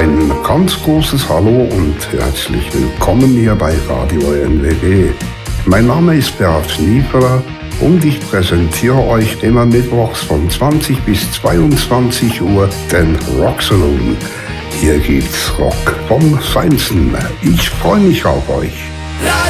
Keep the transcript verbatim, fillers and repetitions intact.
Ein ganz großes Hallo und herzlich willkommen hier bei Radio N W G. Mein Name ist Bert Schnieferer und ich präsentiere euch immer mittwochs von zwanzig bis zweiundzwanzig Uhr den Rock Saloon. Hier gibt's Rock vom Feinsten. Ich freue mich auf euch.